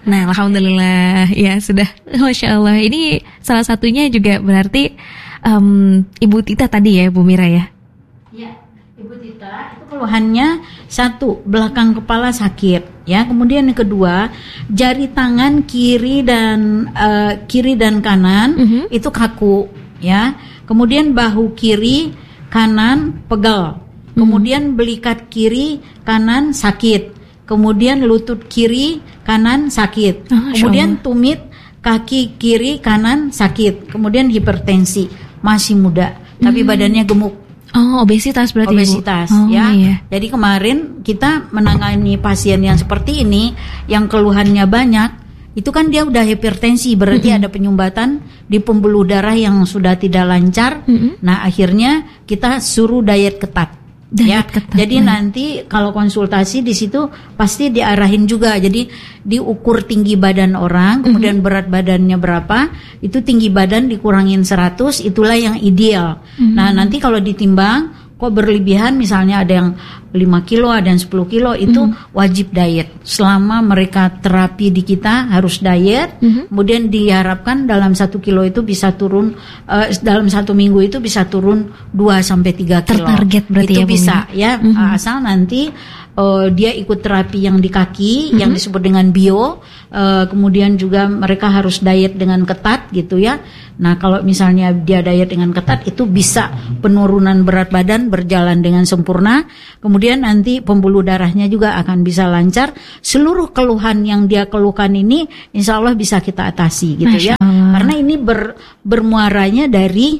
Nah, alhamdulillah ya sudah, masya Allah. Ini salah satunya juga berarti Ibu Tita tadi ya, Bu Mira ya? Ya, Ibu Tita itu keluhannya satu, belakang kepala sakit, ya. Kemudian yang kedua, jari tangan kiri dan kanan itu kaku, ya. Kemudian bahu kiri kanan pegel. Kemudian belikat kiri kanan sakit. Kemudian lutut kiri kanan sakit. Kemudian tumit kaki kiri kanan sakit. Kemudian hipertensi, masih muda tapi badannya gemuk. Oh, obesitas berarti. Obesitas, Ibu. ya. Iya. Jadi kemarin kita menangani pasien yang seperti ini, yang keluhannya banyak, itu kan dia udah hipertensi, berarti ada penyumbatan di pembuluh darah yang sudah tidak lancar. Nah, akhirnya kita suruh diet ketat. Jadi nanti kalau konsultasi di situ pasti diarahin juga. Jadi diukur tinggi badan orang, kemudian berat badannya berapa, itu tinggi badan dikurangin 100, itulah yang ideal. Nah, nanti kalau ditimbang kok berlebihan, misalnya ada yang 5 kilo, ada yang 10 kilo, itu wajib diet. Selama mereka terapi di kita harus diet, kemudian diharapkan dalam 1 kilo itu bisa turun, dalam 1 minggu itu bisa turun 2-3 kilo. Tertarget berarti itu ya, bisa, ya, asal nanti dia ikut terapi yang di kaki, yang disebut dengan bio, kemudian juga mereka harus diet dengan ketat gitu ya. Nah, kalau misalnya dia diet dengan ketat, itu bisa penurunan berat badan berjalan dengan sempurna. Kemudian nanti pembuluh darahnya juga akan bisa lancar. Seluruh keluhan yang dia keluhkan ini insya Allah bisa kita atasi gitu ya. Karena ini bermuaranya dari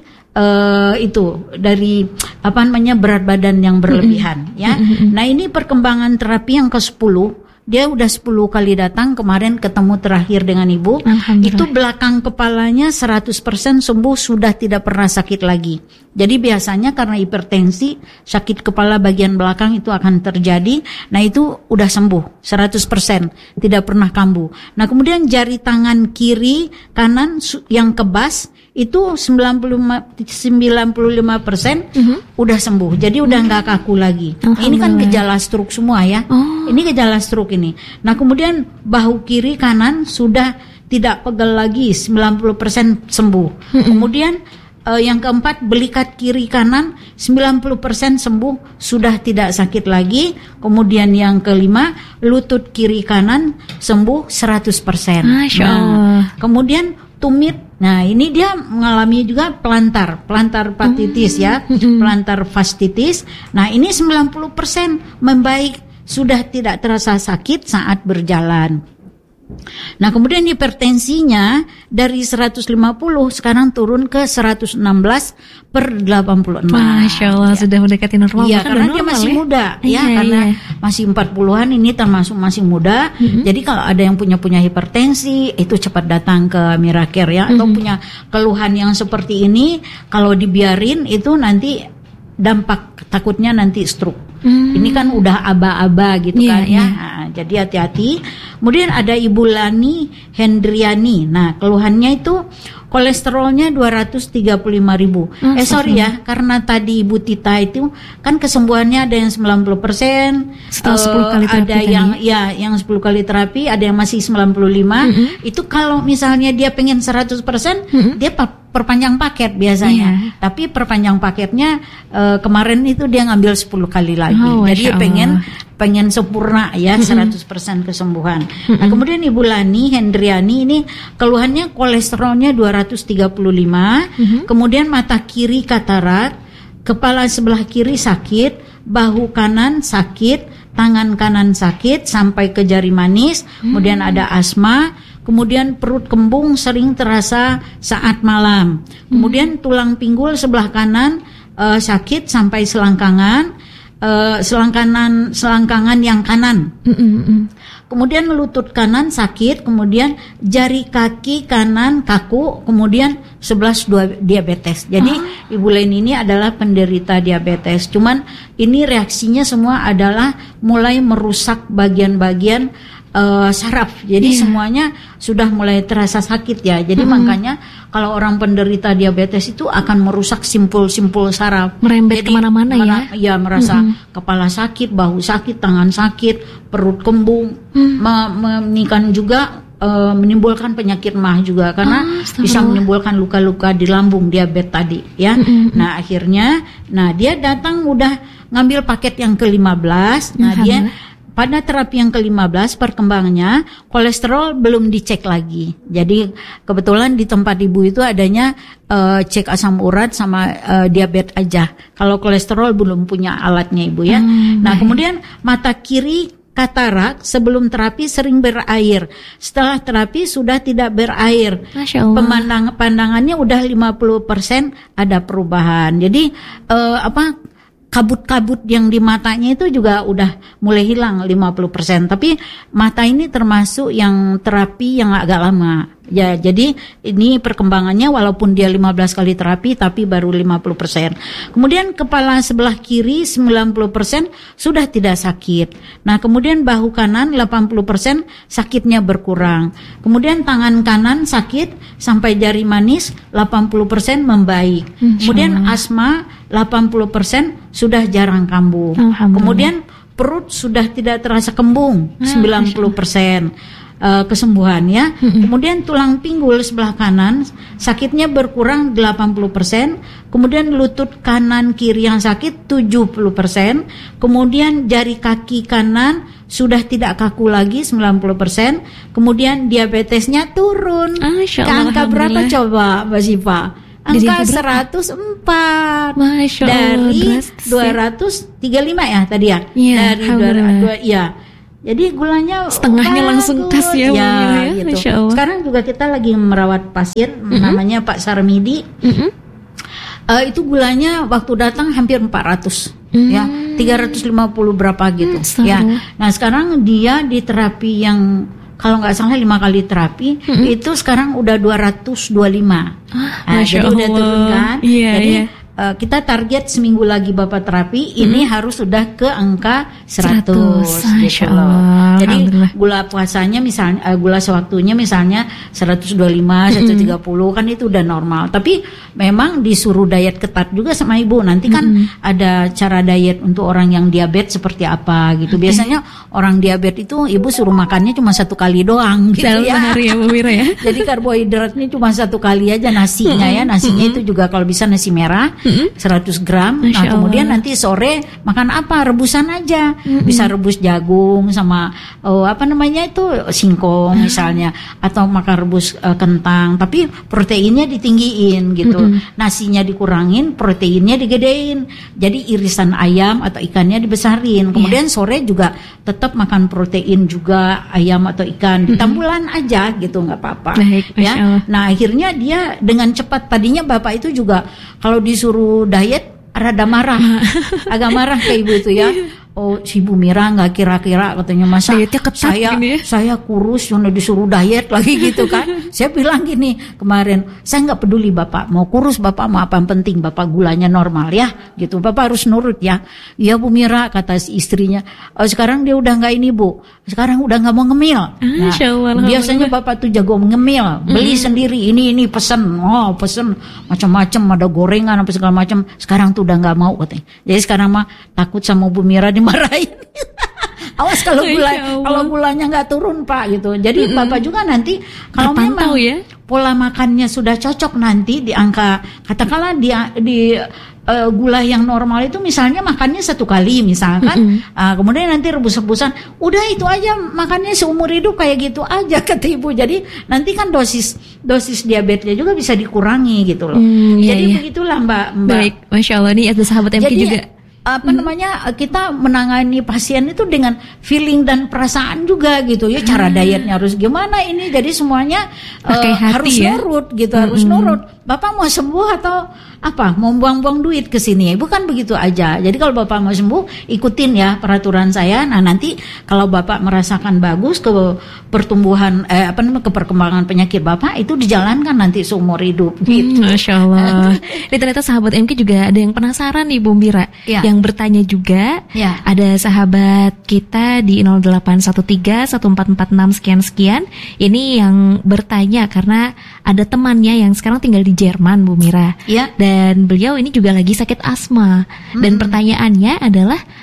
dari berat badan yang berlebihan ya. Nah, ini perkembangan terapi yang ke-10. Dia udah 10 kali datang, kemarin ketemu terakhir dengan Ibu. Itu belakang kepalanya 100% sembuh, sudah tidak pernah sakit lagi. Jadi biasanya karena hipertensi, sakit kepala bagian belakang itu akan terjadi. Nah, itu udah sembuh 100%, tidak pernah kambuh. Nah, kemudian jari tangan kiri kanan yang kebas itu 95% udah sembuh. Jadi udah nggak kaku lagi. Ini kan gejala stroke semua ya. Ini gejala stroke ini. Nah, kemudian bahu kiri kanan sudah tidak pegel lagi, 90% sembuh. Kemudian yang keempat, belikat kiri kanan 90% sembuh, sudah tidak sakit lagi. Kemudian yang kelima, lutut kiri kanan sembuh 100%. Masya Allah. Kemudian tumit. Nah, ini dia mengalami juga plantar fasciitis ya, plantar fasciitis. Nah, ini 90% membaik, sudah tidak terasa sakit saat berjalan. Nah, kemudian hipertensinya dari 150 sekarang turun ke 116/86. Masya Allah, sudah mendekati normal. Iya, karena dia masih muda ya, karena masih 40-an, ini termasuk masih muda. Jadi kalau ada yang punya hipertensi, itu cepat datang ke Miracare ya, atau punya keluhan yang seperti ini, kalau dibiarin itu nanti dampak takutnya nanti stroke. Ini kan udah aba-aba gitu kan ya. Nah, jadi hati-hati. Kemudian ada Ibu Lani Hendriani. Nah, keluhannya itu kolesterolnya 235.000. Sorry ya, karena tadi Ibu Tita itu kan kesembuhannya ada yang 90%, setelah 10 kali terapi ada yang 10 kali terapi, ada yang masih 95. Itu kalau misalnya dia pengen 100%, dia perpanjang paket biasanya. Tapi perpanjang paketnya kemarin itu dia ngambil 10 kali lagi. Jadi pengen sempurna ya, 100% kesembuhan. Nah, kemudian Ibu Lani Hendriani ini keluhannya kolesterolnya 235, kemudian mata kiri katarak, kepala sebelah kiri sakit, bahu kanan sakit, tangan kanan sakit sampai ke jari manis, kemudian ada asma, kemudian perut kembung sering terasa saat malam, kemudian tulang pinggul sebelah kanan sakit sampai selangkangan, selangkangan yang kanan. Kemudian lutut kanan sakit, kemudian jari kaki kanan kaku, kemudian 11 diabetes. Jadi Ibu Leni ini adalah penderita diabetes. Cuman ini reaksinya semua adalah mulai merusak bagian-bagian saraf. Jadi semuanya sudah mulai terasa sakit ya. Jadi makanya kalau orang penderita diabetes itu akan merusak simpul-simpul saraf. Merembet kemana-mana ya. Ya, merasa kepala sakit, bahu sakit, tangan sakit, perut kembung, menikan juga menimbulkan penyakit mah juga karena bisa menimbulkan luka-luka di lambung diabetes tadi ya. Nah akhirnya, dia datang udah ngambil paket yang ke-15. Nah dia pada terapi yang ke-15 perkembangannya kolesterol belum dicek lagi. Jadi kebetulan di tempat ibu itu adanya cek asam urat sama diabetes aja. Kalau kolesterol belum punya alatnya ibu ya. Nah kemudian mata kiri katarak sebelum terapi sering berair. Setelah terapi sudah tidak berair. Masya Allah. Pandangannya udah 50% ada perubahan. Jadi kabut-kabut yang di matanya itu juga udah mulai hilang 50%. Tapi mata ini termasuk yang terapi yang agak lama. Ya, jadi ini perkembangannya walaupun dia 15 kali terapi tapi baru 50%. Kemudian kepala sebelah kiri 90% sudah tidak sakit. Nah, kemudian bahu kanan 80% sakitnya berkurang. Kemudian tangan kanan sakit sampai jari manis 80% membaik. Kemudian asma 80% sudah jarang kambuh. Kemudian perut sudah tidak terasa kembung 90%. Kesembuhan ya. Kemudian tulang pinggul sebelah kanan sakitnya berkurang 80%, kemudian lutut kanan kiri yang sakit 70%, kemudian jari kaki kanan sudah tidak kaku lagi 90%, kemudian diabetesnya turun. Ke angka berapa coba Mbak Siva? Angka 104. Masya dari 235 ya tadi ya. Dari 200 ya. Jadi gulanya setengahnya langsung kas ya, gitu. Sekarang juga kita lagi merawat pasien namanya Pak Sarmidi. Itu gulanya waktu datang hampir 400 ya, 350 berapa gitu ya. Nah sekarang dia di terapi yang kalau nggak salah 5 kali terapi itu sekarang udah 225. Jadi udah turun kan. Jadi kita target seminggu lagi Bapak terapi ini harus sudah ke angka 100 gitu loh. Jadi gula puasanya misalnya gula sewaktunya misalnya 125, 130 kan itu udah normal. Tapi memang disuruh diet ketat juga sama ibu. Nanti kan ada cara diet untuk orang yang diabetes seperti apa gitu. Biasanya orang diabetes itu ibu suruh makannya cuma 1 kali doang gitu dalam hari ya Bu Mira ya. Jadi karbohidratnya cuma 1 kali aja nasinya ya. Nasinya itu juga kalau bisa nasi merah 100 gram. Nah kemudian nanti sore makan apa? Rebusan aja. Bisa rebus jagung sama singkong misalnya, atau makan rebus kentang. Tapi proteinnya ditinggiin gitu. Nasinya dikurangin, proteinnya digedein. Jadi irisan ayam atau ikannya dibesarin. Kemudian sore juga tetap makan protein juga, ayam atau ikan. Ditambulan aja gitu, nggak apa-apa. Ya. Nah akhirnya dia dengan cepat. Tadinya Bapak itu juga kalau disuruh diet rada marah, agak marah ke ibu itu ya. Oh si Bu Mira nggak kira-kira katanya masa saya kurus yang disuruh diet lagi gitu kan. Saya bilang gini kemarin, saya nggak peduli Bapak mau kurus, Bapak mau apa, yang penting Bapak gulanya normal ya gitu, Bapak harus nurut ya. Iya Bu Mira kata si istrinya. Sekarang dia udah nggak ini Bu, sekarang udah nggak mau ngemil. Nah, biasanya Bapak tuh jago ngemil, beli sendiri ini pesen macam-macam, ada gorengan apa segala macam. Sekarang tuh udah nggak mau katanya. Jadi sekarang mah takut sama Bu Mira dimarahin. Awas kalau gulanya nggak turun Pak gitu. Jadi Bapak juga nanti kalau memang pola makannya sudah cocok nanti di angka katakanlah di gula yang normal itu misalnya makannya 1 kali misalkan, kemudian nanti rebus-rebusan, udah itu aja makannya seumur hidup kayak gitu aja kata ibu. Jadi nanti kan dosis diabetesnya juga bisa dikurangi gitu loh. Jadi begitulah Mbak. Baik, Masya Allah nih ada sahabat MK juga. Kita menangani pasien itu dengan feeling dan perasaan juga gitu ya. Cara dietnya harus gimana ini, jadi semuanya harus nurut gitu, harus nurut. Bapak mau sembuh atau apa? Mau buang-buang duit ke sini? Bukan begitu aja. Jadi kalau Bapak mau sembuh, ikutin ya peraturan saya. Nah, nanti kalau Bapak merasakan bagus ke pertumbuhan ke perkembangan penyakit Bapak itu dijalankan nanti seumur hidup gitu. Masya Allah. Dan ternyata sahabat MK juga ada yang penasaran nih Bu Mira. Yang bertanya juga. Ada sahabat kita di 0813 1446 sekian-sekian. Ini yang bertanya karena ada temannya yang sekarang tinggal di Jerman Bu Mira. Dan beliau ini juga lagi sakit asma. Dan pertanyaannya adalah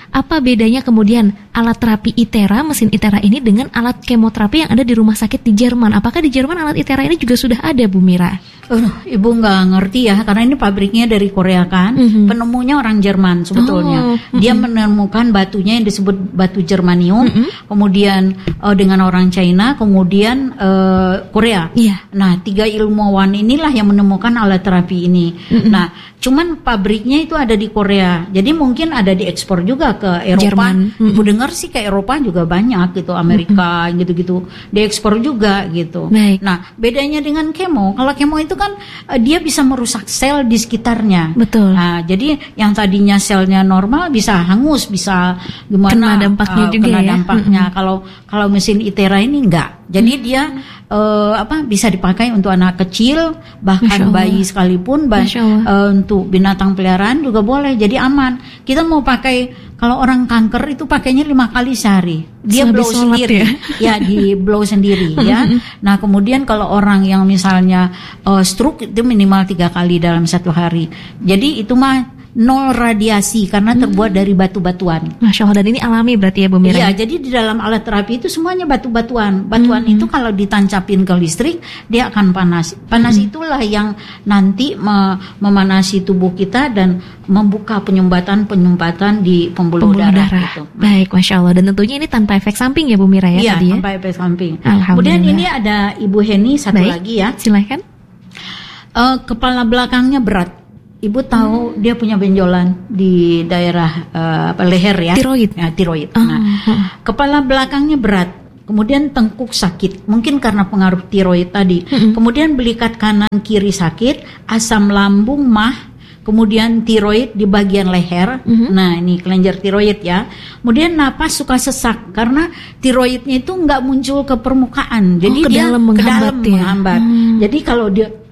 apa bedanya kemudian alat terapi ITERA, mesin ITERA ini dengan alat kemoterapi yang ada di rumah sakit di Jerman? Apakah di Jerman alat ITERA ini juga sudah ada, Bu Mira? Ibu nggak ngerti ya, karena ini pabriknya dari Korea kan, penemunya orang Jerman sebetulnya. Dia menemukan batunya yang disebut batu germanium, kemudian dengan orang China, kemudian Korea. Nah, 3 ilmuwan inilah yang menemukan alat terapi ini. Nah, cuman pabriknya itu ada di Korea, jadi mungkin ada diekspor juga ke Eropa. Ibu dengar sih ke Eropa juga banyak gitu, Amerika gitu-gitu diekspor juga gitu. Nah, bedanya dengan kemo, kalau kemo itu kan dia bisa merusak sel di sekitarnya. Betul. Nah, jadi yang tadinya selnya normal bisa hangus, bisa gimana? Kena dampaknya juga kena ya. dampaknya. Kalau mesin ITERA ini enggak. Jadi dia bisa dipakai untuk anak kecil, bahkan bayi sekalipun, untuk binatang peliharaan juga boleh. Jadi aman. Kita mau pakai, kalau orang kanker itu pakainya 5 kali sehari. Dia blow sendiri, ya di blow sendiri ya. Nah, kemudian kalau orang yang misalnya stroke itu minimal 3 kali dalam 1 hari. Jadi itu mah 0 radiasi karena terbuat dari batu-batuan. Masya Allah, dan ini alami berarti ya, Bu Mira? Iya, jadi di dalam alat terapi itu semuanya batu-batuan. Batuan itu kalau ditancapin ke listrik, dia akan panas. Panas itulah yang nanti memanasi tubuh kita dan membuka penyumbatan di pembuluh darah. Gitu. Baik, Masya Allah. Dan tentunya ini tanpa efek samping ya, Bu Mira ya? Iya, tadi ya? Tanpa efek samping. Kemudian ini ada Ibu Heni satu lagi ya. Silakan. Kepala belakangnya berat. Ibu tahu dia punya benjolan di daerah leher ya. Tiroid. Ya, tiroid. Nah, kepala belakangnya berat. Kemudian tengkuk sakit, mungkin karena pengaruh tiroid tadi. Kemudian belikat kanan kiri sakit, asam lambung mah. Kemudian tiroid di bagian leher. Nah, ini kelenjar tiroid ya. Kemudian napas suka sesak karena tiroidnya itu nggak muncul ke permukaan. Jadi dia ke dalam menghambat. Jadi kalau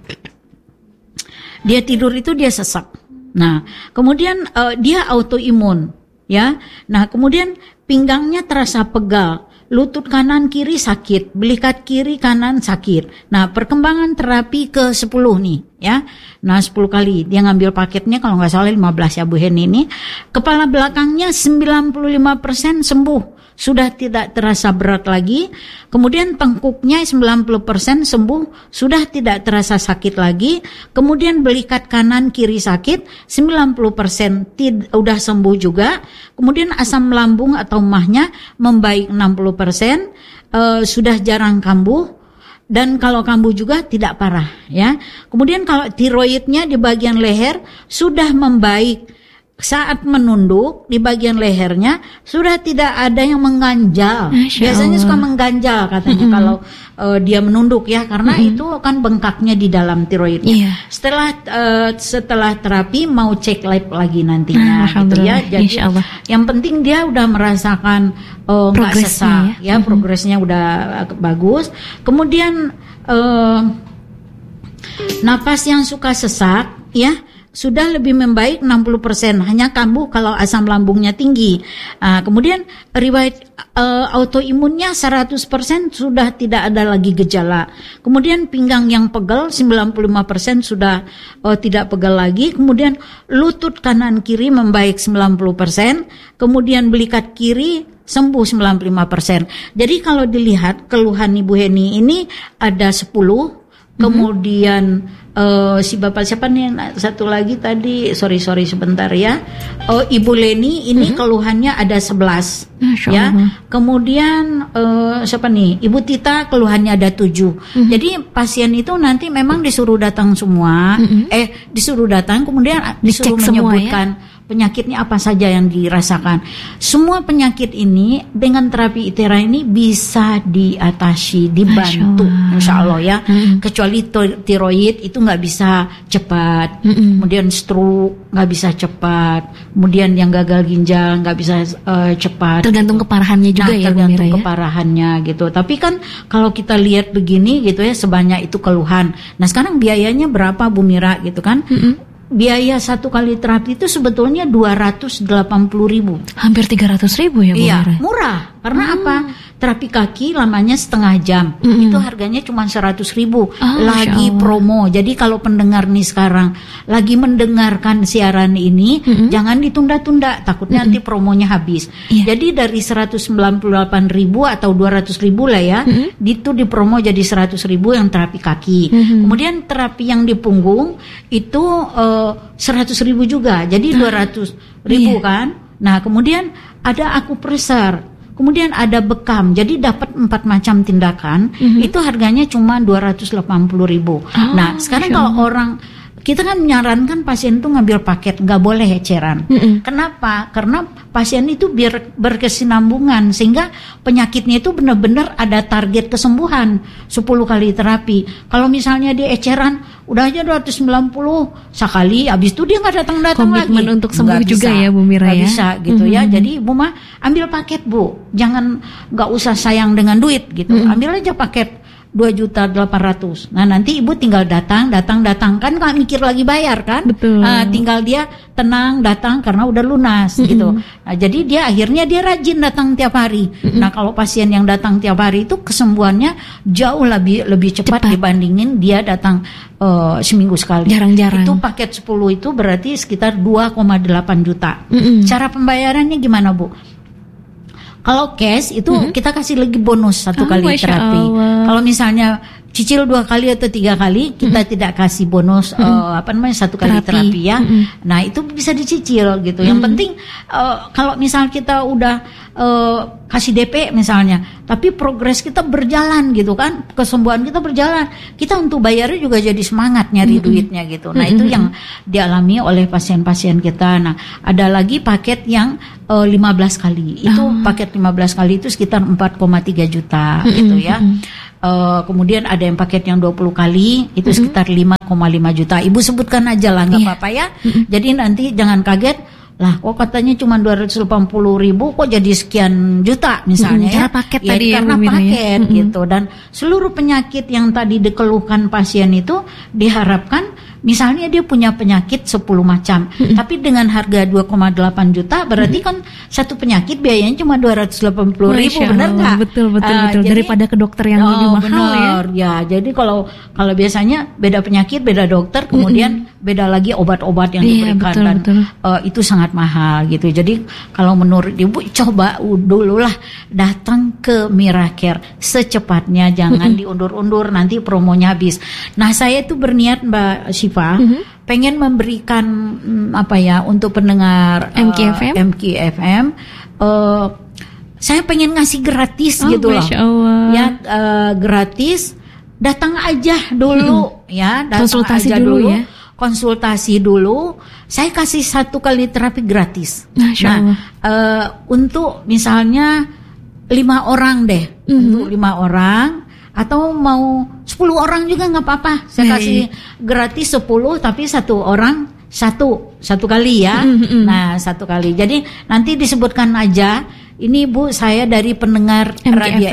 dia tidur itu dia sesak. Nah, kemudian dia autoimun, ya. Nah, kemudian pinggangnya terasa pegal, lutut kanan kiri sakit, belikat kiri kanan sakit. Nah, perkembangan terapi ke 10 nih, ya. Nah, 10 kali dia ngambil paketnya kalau nggak salah 15 ya Bu Heni ini. Kepala belakangnya 95% sembuh. Sudah tidak terasa berat lagi. Kemudian tengkuknya 90% sembuh, sudah tidak terasa sakit lagi. Kemudian belikat kanan kiri sakit 90% udah sembuh juga. Kemudian asam lambung atau mahnya membaik 60%, sudah jarang kambuh. Dan kalau kambuh juga tidak parah ya. Kemudian kalau tiroidnya di bagian leher sudah membaik. Saat menunduk di bagian lehernya sudah tidak ada yang mengganjal. Biasanya suka mengganjal katanya kalau dia menunduk ya, karena itu kan bengkaknya di dalam tiroidnya. Setelah terapi mau cek lab lagi nantinya gitu ya. Jadi yang penting dia udah merasakan nggak sesak ya, progresnya udah bagus. Kemudian napas yang suka sesak ya sudah lebih membaik 60%, hanya kambuh kalau asam lambungnya tinggi. Kemudian riwayat autoimunnya 100% sudah tidak ada lagi gejala. Kemudian pinggang yang pegal 95% sudah tidak pegal lagi. Kemudian lutut kanan kiri membaik 90%. Kemudian belikat kiri sembuh 95%. Jadi kalau dilihat keluhan Ibu Heni ini ada 10. Kemudian si bapak siapa nih satu lagi tadi, sorry sebentar ya, Ibu Leni ini keluhannya ada 11 ya. Kemudian siapa nih, Ibu Tita keluhannya ada 7. Jadi pasien itu nanti memang disuruh datang semua, disuruh datang kemudian disuruh menyebutkan penyakitnya apa saja yang dirasakan. Semua penyakit ini dengan terapi ITERA ini bisa diatasi, dibantu, insya Allah ya. Kecuali tiroid itu nggak bisa cepat, kemudian stroke nggak bisa cepat, kemudian yang gagal ginjal nggak bisa cepat. Tergantung keparahannya juga ya, tergantung keparahannya gitu. Tapi kan kalau kita lihat begini gitu ya, sebanyak itu keluhan. Nah sekarang biayanya berapa Bu Mira gitu kan? Biaya 1 kali terapi itu sebetulnya 280.000. Hampir 300.000 ya Bu Mira? Iya, murah. Karena apa? terapi kaki lamanya setengah jam. Itu harganya cuma 100.000. Lagi promo. Jadi kalau pendengar nih sekarang lagi mendengarkan siaran ini, jangan ditunda-tunda, takutnya nanti promonya habis. Jadi dari 198.000 atau 200.000 lah ya, itu dipromo jadi 100.000 yang terapi kaki. Kemudian terapi yang di punggung itu 100.000 juga, jadi 200.000 kan. Nah kemudian ada akupresur, kemudian ada bekam, jadi dapat 4 macam tindakan. Itu harganya cuma 280.000. Nah sekarang kalau orang, kita kan menyarankan pasien itu ngambil paket, nggak boleh eceran. Kenapa? Karena pasien itu biar berkesinambungan, sehingga penyakitnya itu benar-benar ada target kesembuhan 10 kali terapi. Kalau misalnya dia eceran, udah aja 290 sekali, habis itu dia nggak datang-datang lagi. Komitmen untuk sembuh nggak juga bisa, ya Bu Mira ya? Bisa gitu ya. Jadi Ibu mah ambil paket Bu, jangan, nggak usah sayang dengan duit gitu. Ambil aja paket 2.800.000. Nah nanti ibu tinggal datang kan nggak mikir lagi bayar kan? Betul. Tinggal dia tenang datang karena udah lunas gitu. Nah jadi dia akhirnya dia rajin datang tiap hari. Nah kalau pasien yang datang tiap hari itu kesembuhannya jauh lebih cepat dibandingin dia datang seminggu sekali. Jarang-jarang. Itu paket 10 itu berarti sekitar 2,8 juta. Cara pembayarannya gimana Bu? Kalau cash itu kita kasih lagi bonus 1 kali terapi. Kalau misalnya cicil 2 kali atau 3 kali, kita tidak kasih bonus 1 kali terapi ya. Nah itu bisa dicicil gitu. Yang penting kalau misal kita udah kasih DP misalnya, tapi progres kita berjalan gitu kan, kesembuhan kita berjalan, kita untuk bayarnya juga jadi semangat nyari duitnya gitu. Nah itu yang dialami oleh pasien-pasien kita. Nah ada lagi paket yang 15 kali. Itu paket 15 kali itu sekitar 4,3 juta gitu ya. Kemudian ada yang paket yang 20 kali itu sekitar 5,5 juta. Ibu sebutkan aja lah, nggak apa-apa ya. Jadi nanti jangan kaget, lah kok katanya cuma 280.000 kok jadi sekian juta misalnya ya. Paket ya, tadi karena ya, paket gitu. Dan seluruh penyakit yang tadi dikeluhkan pasien itu diharapkan, misalnya dia punya penyakit 10 macam, tapi dengan harga 2,8 juta berarti kan satu penyakit biayanya cuma 280.000, benar nggak? Betul. Jadi, daripada ke dokter yang lebih mahal ya. Jadi kalau biasanya beda penyakit, beda dokter, kemudian beda lagi obat-obat yang diberikan, betul. Itu sangat mahal gitu. Jadi kalau menurut Ibu, coba dulu lah datang ke Miracare secepatnya, jangan diundur-undur, nanti promonya habis. Nah saya itu berniat Mbak Syifa, pengen memberikan untuk pendengar MKFM, saya pengen ngasih gratis gitu loh ya, gratis, datang aja dulu ya, konsultasi aja dulu ya, konsultasi dulu, saya kasih 1 kali terapi gratis. Nah untuk misalnya 5 orang deh, untuk 5 orang, atau mau 10 orang juga nggak apa-apa. Saya kasih gratis 10, tapi 1 orang satu kali ya. Nah 1 kali. Jadi nanti disebutkan aja. Ini Bu, saya dari pendengar radio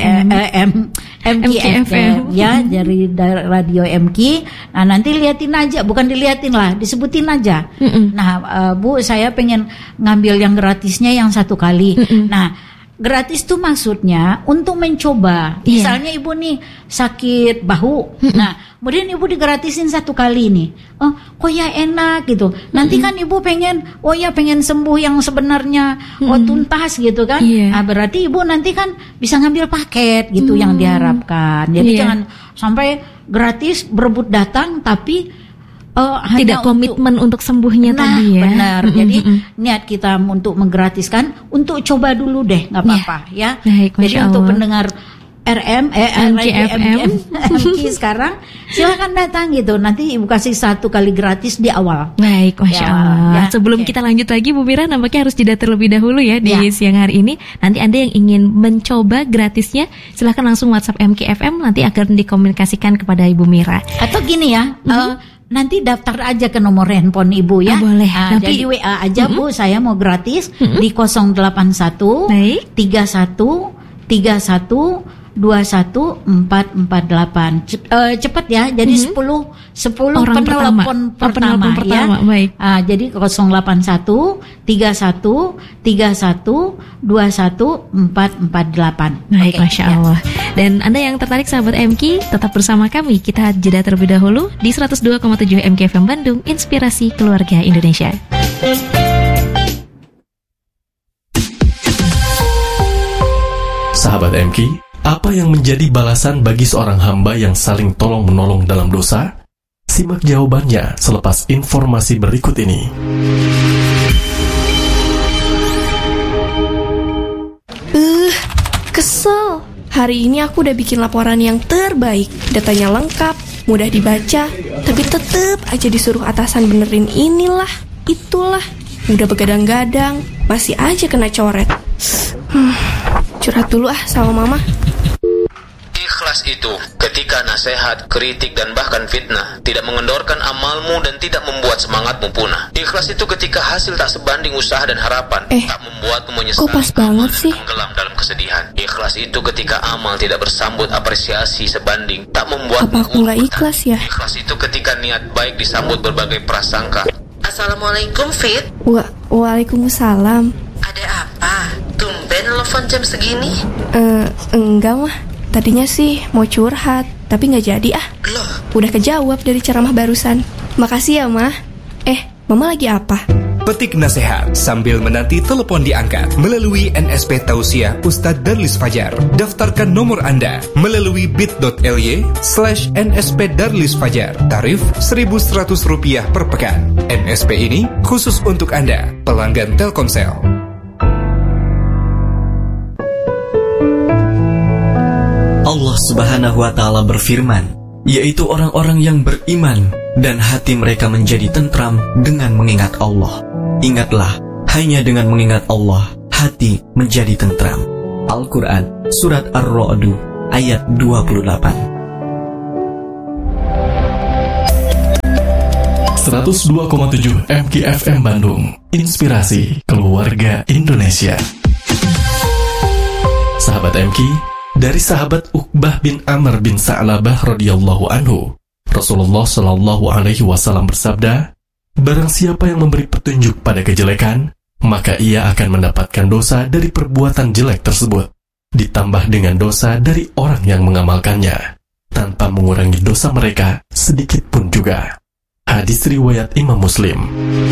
MKFM ya, dari radio MK. Nah nanti liatin aja, bukan diliatin lah, disebutin aja. Nah Bu, saya pengen ngambil yang gratisnya yang 1 kali. Nah gratis tuh maksudnya untuk mencoba. Misalnya Ibu nih sakit bahu, nah kemudian Ibu digratisin 1 kali nih. Oh, kok ya enak gitu. Nanti kan Ibu pengen, pengen sembuh yang sebenarnya tuntas gitu kan. Nah berarti Ibu nanti kan bisa ngambil paket gitu yang diharapkan. Jadi jangan sampai gratis berebut datang tapi tidak komitmen untuk sembuhnya tadi ya. Benar. Jadi niat kita untuk menggratiskan, untuk coba dulu deh, nggak apa-apa ya. Baik, jadi untuk pendengar MK sekarang silakan datang gitu. Nanti Ibu kasih 1 kali gratis di awal. Baik, Masya Allah. Sebelum kita lanjut lagi Bu Mira, nampaknya harus jeda terlebih dahulu ya di siang hari ini. Nanti Anda yang ingin mencoba gratisnya, silakan langsung WhatsApp MKFM, nanti akan dikomunikasikan kepada Ibu Mira. Atau gini ya, nanti daftar aja ke nomor handphone Ibu ya. Boleh. Jadi WA aja Bu, saya mau gratis di 081 31 31 21448. Cepat ya. Jadi 10 penelpon pertama ya. Baik. Jadi 081 31 31 21448. Baik, Masya Allah. Dan Anda yang tertarik sahabat MK, tetap bersama kami. Kita jeda terlebih dahulu di 102,7 MK FM Bandung, Inspirasi Keluarga Indonesia. Sahabat MK, apa yang menjadi balasan bagi seorang hamba yang saling tolong-menolong dalam dosa? Simak jawabannya selepas informasi berikut ini. Kesel. Hari ini aku udah bikin laporan yang terbaik. Datanya lengkap, mudah dibaca, tapi tetep aja disuruh atasan benerin inilah, itulah. Udah begadang-gadang, masih aja kena coret. Curhat dulu sama mama. Ikhlas itu ketika nasihat, kritik, dan bahkan fitnah tidak mengendorkan amalmu dan tidak membuat semangatmu punah. Ikhlas itu ketika hasil tak sebanding usaha dan harapan, tak membuatmu menyesal, kok pas banget sih? Tenggelam dalam kesedihan. Ikhlas itu ketika amal tidak bersambut apresiasi sebanding, tak membuatmu apa aku nggak ikhlas ya? Ikhlas itu ketika niat baik disambut berbagai prasangka. Assalamualaikum, Fit. Waalaikumsalam. Ada apa? Tumben telepon jam segini? Enggak mah. Tadinya sih mau curhat, tapi nggak jadi Loh? Udah kejawab dari ceramah barusan. Makasih ya, Mah. Mama lagi apa? Petik nasihat sambil menanti telepon diangkat melalui NSP Tausiah Ustadz Darlis Fajar. Daftarkan nomor Anda melalui bit.ly/NSP Darlis Fajar. Tarif Rp1.100 per pekan. NSP ini khusus untuk Anda, pelanggan Telkomsel. Allah Subhanahu wa Ta'ala berfirman, yaitu orang-orang yang beriman dan hati mereka menjadi tentram dengan mengingat Allah. Ingatlah, hanya dengan mengingat Allah, hati menjadi tentram. Al-Quran, Surat Ar-Ra'd, ayat 28. 102,7 MKFM Bandung, Inspirasi Keluarga Indonesia. Sahabat MK, dari sahabat Uqbah bin Amr bin Sa'labah radhiyallahu anhu, Rasulullah Shallallahu Alaihi Wasallam bersabda, barang siapa yang memberi petunjuk pada kejelekan, maka ia akan mendapatkan dosa dari perbuatan jelek tersebut, ditambah dengan dosa dari orang yang mengamalkannya, tanpa mengurangi dosa mereka sedikit pun juga. Hadis riwayat Imam Muslim.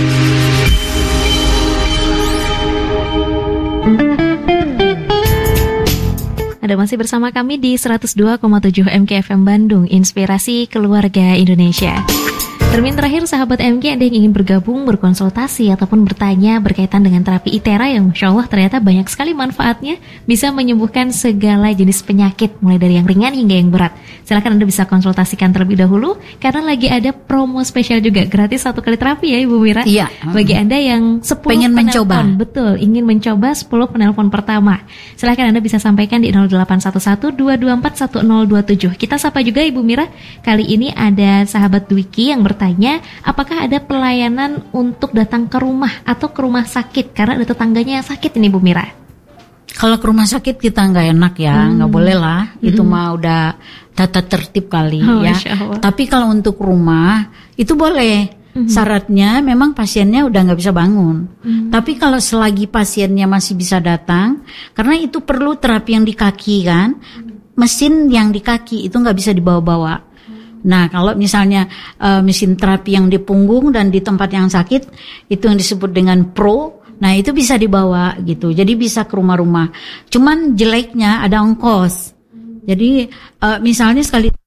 Anda masih bersama kami di 102,7 MKFM Bandung, Inspirasi Keluarga Indonesia. Termin terakhir sahabat MK, Anda yang ingin bergabung, berkonsultasi, ataupun bertanya berkaitan dengan terapi ITERA yang Masya Allah ternyata banyak sekali manfaatnya, bisa menyembuhkan segala jenis penyakit, mulai dari yang ringan hingga yang berat. Silakan Anda bisa konsultasikan terlebih dahulu, karena lagi ada promo spesial juga, gratis 1 kali terapi ya Ibu Mira. Iya. Bagi Anda yang 10 pengen mencoba. Betul, ingin mencoba 10 penelpon pertama. Silakan Anda bisa sampaikan di 0811-224-1027. Kita sapa juga Ibu Mira. Kali ini ada sahabat Dwiki yang bertanya, apakah ada pelayanan untuk datang ke rumah atau ke rumah sakit karena ada tetangganya yang sakit ini Bu Mira? Kalau ke rumah sakit kita nggak enak ya, nggak boleh lah. Itu mah udah tata tertib kali ya. Tapi kalau untuk rumah itu boleh. Syaratnya memang pasiennya udah nggak bisa bangun. Tapi kalau selagi pasiennya masih bisa datang, karena itu perlu terapi yang di kaki kan, mesin yang di kaki itu nggak bisa dibawa-bawa. Nah, kalau misalnya mesin terapi yang di punggung dan di tempat yang sakit, itu yang disebut dengan pro, nah itu bisa dibawa gitu. Jadi bisa ke rumah-rumah. Cuman jeleknya ada ongkos. Jadi misalnya sekali